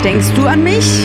Denkst du an mich?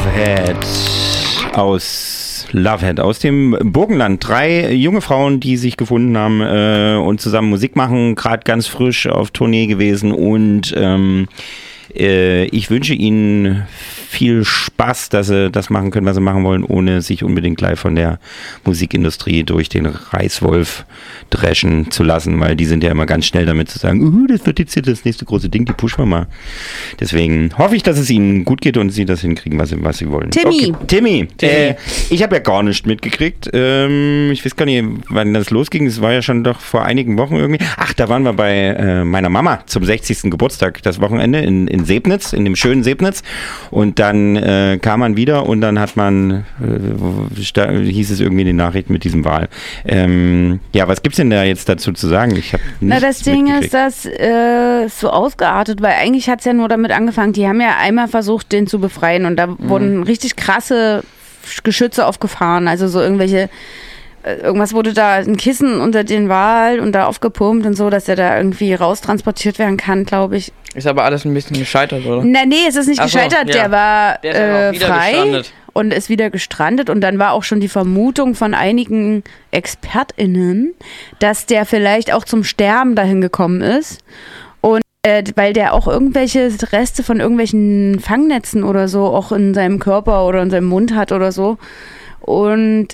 Lovehead aus dem Burgenland. 3 junge Frauen, die sich gefunden haben und zusammen Musik machen, gerade ganz frisch auf Tournee gewesen und ich wünsche Ihnen viel Spaß, dass Sie das machen können, was Sie machen wollen, ohne sich unbedingt gleich von der Musikindustrie durch den Reißwolf dreschen zu lassen, weil die sind ja immer ganz schnell damit zu sagen, das wird jetzt hier das nächste große Ding, die pushen wir mal. Deswegen hoffe ich, dass es Ihnen gut geht und Sie das hinkriegen, was Sie wollen. Timmy. Ich habe ja gar nichts mitgekriegt. Ich weiß gar nicht, wann das losging. Es war ja schon doch vor einigen Wochen irgendwie. Ach, da waren wir bei meiner Mama zum 60. Geburtstag, das Wochenende in Sebnitz, in dem schönen Sebnitz. Und dann kam man wieder und dann hat man, hieß es irgendwie in den Nachrichten mit diesem Wahl. Ja, was gibt's denn da jetzt dazu zu sagen? Ich habe das Ding ist, dass so ausgeartet, weil eigentlich hat es ja nur damit angefangen, die haben ja einmal versucht, den zu befreien und da wurden richtig krasse Geschütze aufgefahren, also so irgendwas wurde da, ein Kissen unter den Wal und da aufgepumpt und so, dass der da irgendwie raustransportiert werden kann, glaube ich. Ist aber alles ein bisschen gescheitert, oder? Nee, es ist nicht gescheitert, ja. Der war frei gestrandet. Und ist wieder gestrandet und dann war auch schon die Vermutung von einigen ExpertInnen, dass der vielleicht auch zum Sterben dahin gekommen ist und weil der auch irgendwelche Reste von irgendwelchen Fangnetzen oder so auch in seinem Körper oder in seinem Mund hat oder so und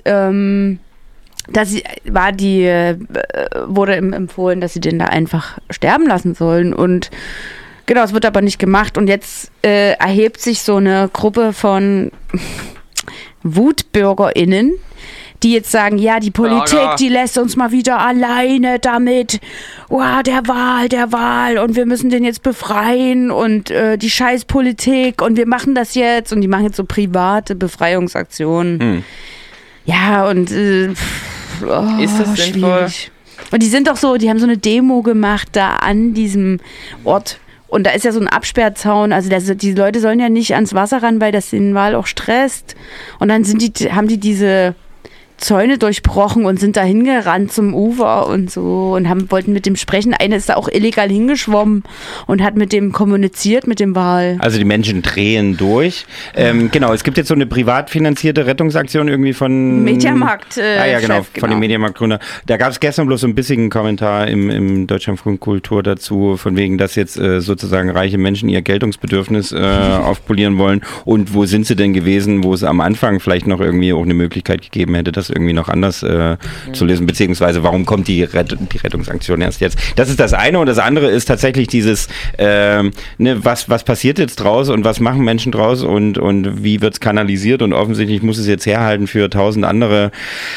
wurde empfohlen, dass sie den da einfach sterben lassen sollen und genau, es wird aber nicht gemacht und jetzt erhebt sich so eine Gruppe von WutbürgerInnen, die jetzt sagen, ja, die Politik, die lässt uns mal wieder alleine damit. Der Wal und wir müssen den jetzt befreien und die Scheißpolitik und wir machen das jetzt und die machen jetzt so private Befreiungsaktionen. Ja, und ist das sinnvoll? Und die sind doch so, die haben so eine Demo gemacht da an diesem Ort. Und da ist ja so ein Absperrzaun, also die Leute sollen ja nicht ans Wasser ran, weil das den Wal auch stresst. Und dann haben die diese Zäune durchbrochen und sind da hingerannt zum Ufer und so und wollten mit dem sprechen. Eine ist da auch illegal hingeschwommen und hat mit dem kommuniziert, mit dem Wal. Also die Menschen drehen durch. Genau, es gibt jetzt so eine privat finanzierte Rettungsaktion irgendwie von Mediamarkt. Genau, von dem Mediamarkt-Gründer. Da gab es gestern bloß so ein bisschen Kommentar im Deutschlandfunk Kultur dazu, von wegen, dass jetzt sozusagen reiche Menschen ihr Geltungsbedürfnis aufpolieren wollen. Und wo sind sie denn gewesen, wo es am Anfang vielleicht noch irgendwie auch eine Möglichkeit gegeben hätte, das irgendwie noch anders zu lösen, beziehungsweise warum kommt die Rettungsaktion erst jetzt? Das ist das eine und das andere ist tatsächlich dieses, was passiert jetzt draus und was machen Menschen draus und wie wird es kanalisiert und offensichtlich muss es jetzt herhalten für 1000 andere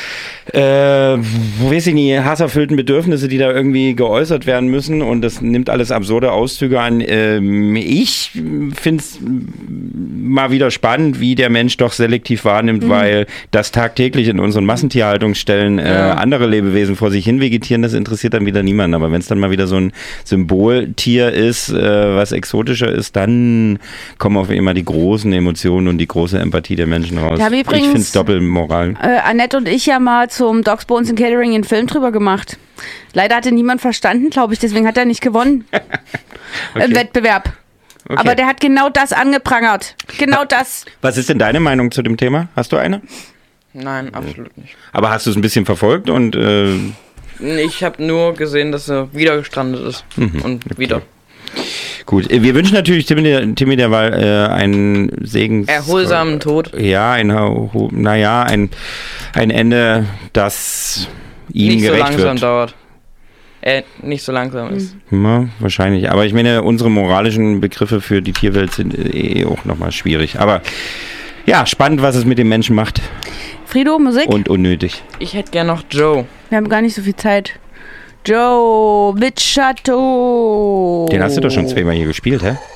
weiß ich nicht, hasserfüllten Bedürfnisse, die da irgendwie geäußert werden müssen und das nimmt alles absurde Auszüge an. Ich finde es mal wieder spannend, wie der Mensch doch selektiv wahrnimmt, weil das tagtäglich in unseren Massentierhaltungsstellen andere Lebewesen vor sich hin vegetieren, das interessiert dann wieder niemanden. Aber wenn es dann mal wieder so ein Symboltier ist, was exotischer ist, dann kommen auf einmal die großen Emotionen und die große Empathie der Menschen raus. Ich finde es Doppelmoral. Annette und ich ja mal zum Dogs Bones and Catering einen Film drüber gemacht. Leider hatte niemand verstanden, glaube ich, deswegen hat er nicht gewonnen im Wettbewerb. Okay. Aber der hat genau das angeprangert. Genau das. Was ist denn deine Meinung zu dem Thema? Hast du eine? Nein, absolut nicht. Aber hast du es ein bisschen verfolgt und ich habe nur gesehen, dass er wieder gestrandet ist. Wieder. Gut, wir wünschen natürlich Timmy derweil einen erholsamen Tod. Ja, ein Ende, das ihm nicht gerecht so langsam wird. Dauert. Nicht so langsam ist. Ja, wahrscheinlich. Aber ich meine, unsere moralischen Begriffe für die Tierwelt sind auch nochmal schwierig. Aber ja, spannend, was es mit dem Menschen macht. Frido, Musik? Und unnötig. Ich hätte gern noch Joe. Wir haben gar nicht so viel Zeit. Joe mit Chateau. Den hast du doch schon zweimal hier gespielt, hä?